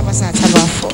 Pastor Tabafo.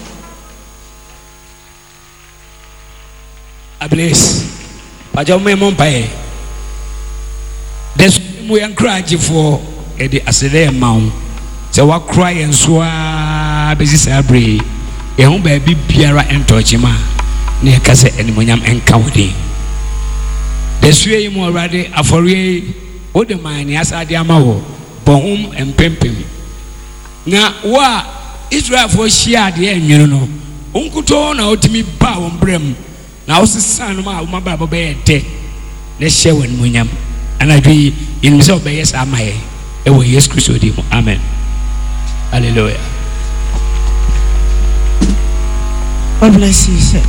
I bless. Pajame Mompae. There's we encourage for the Asede Mount. So what cry and swa business abre. A home baby Piara and Tochima. Near Casa and Munyam and County. The sway more already afore all the mine as Adiamao, Bohum and Pimpim. Now, what Israel for share the end, you know. Uncle Tona out to me bow on brim. Now, the son of my Bible bed, let's share when Munyam. And I be in himself by yes, am I? It was yes, Christ. Amen. Hallelujah. God bless you, sir.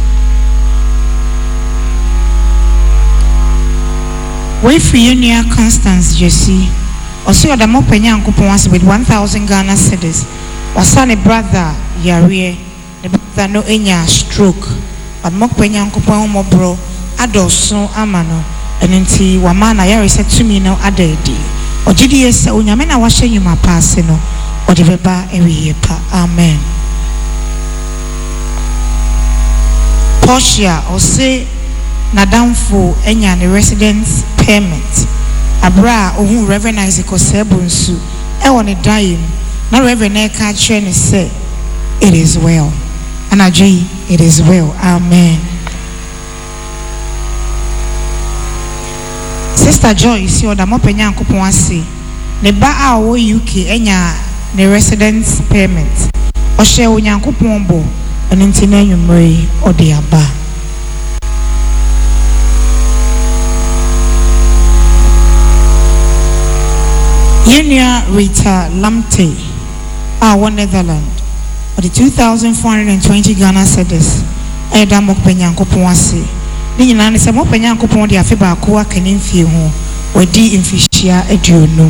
Wait for you near Constance, Jesse. Or see what the Mopenya coupons with 1,000 Ghana cedis. Was son a brother, Yare, the brother no enya stroke. But Mopenya coupon mo bro, adoso amano, and inti Wamana Yare said to me no adedi. Or GDS, Unyamena washe you my passino, or the Beba every year. Amen. Portia, or say, Nadamfo enya ne residence permit abra ohun Reverend Isaac Osebunsu e won dying na Reverend Eka Chene say it is well anaji it is well. Amen. Sister Joyce you da mopenya nkopon ase ne ba a wo UK enya ne residence permit o hye onyankopon bo enenti na nwumre o de aba. Yenia Rita Lamte, our Netherlands, or the 2,420 Ghana cedis. Eda Mokpenyanko Ponse. Nina is a Mokpenyanko Pon de Afiba Kua Keninfi ho, or D Infishia Edunum.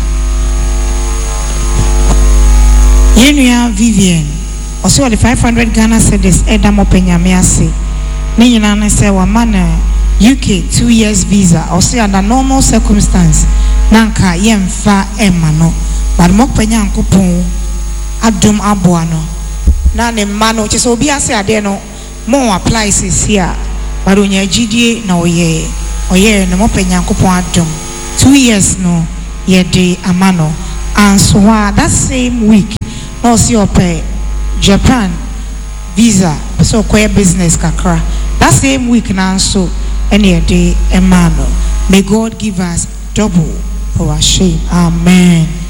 Yenia Vivian, also the 500 Ghana cedis. Eda Mokpenyamiase. Nina is a Wamana UK 2 years visa, or say under normal circumstance. Nanka yemfa emano but mokpenya nkopon adom aboano na ne mano che so obi ase ade no mo apply this here but onya gidie na oye no mokpenya nkopon adom 2 years no ye de amano and so that same week no see ope Japan visa so queer business kakra that same week na so any day emano. May God give us double for our shame. Amen.